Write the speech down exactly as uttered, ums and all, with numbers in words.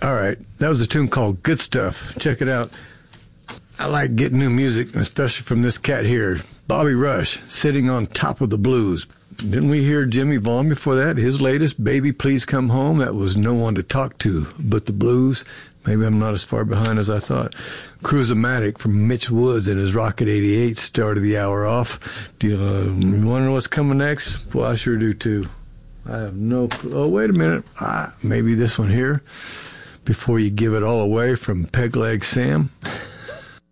All right, that was a tune called Good Stuff. Check it out. I like getting new music, especially from this cat here, Bobby Rush, Sitting on Top of the Blues. Didn't we hear Jimmy Vaughn before that? His latest, Baby Please Come Home, that was No One to Talk to But the Blues. Maybe I'm not as far behind as I thought. Cruise-O-Matic from Mitch Woods and his Rocket eighty-eight started the hour off. Do you, uh, you want to know what's coming next? Well, I sure do, too. I have no clue. Oh, wait a minute. Ah, maybe this one here. Before You Give It All Away from Peg Leg Sam.